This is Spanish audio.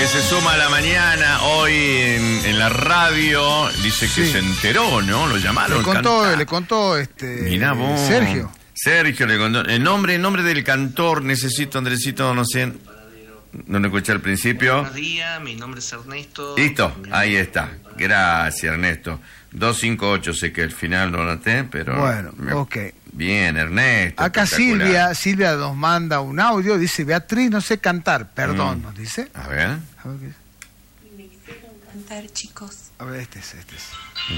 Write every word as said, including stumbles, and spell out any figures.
se suma a la mañana hoy en, en la radio. Dice que Sí. se enteró, ¿no? Lo llamaron. Le contó, canta- le contó este Mirá vos. Sergio. Sergio le contó. El nombre, el nombre del cantor, necesito, Andresito, no sé. No lo escuché al principio. Buenos días, mi nombre es Ernesto. Listo, ahí está. Gracias, Ernesto. dos cinco ocho, sé que al final lo noté, pero... Bueno, me- ok. Bien, Ernesto. Acá espectacular. Silvia, Silvia nos manda un audio, dice, Beatriz, no sé cantar, perdón, Mm. nos dice. A ver. A ver, qué es. Me hicieron cantar, chicos. A ver, este es, este es.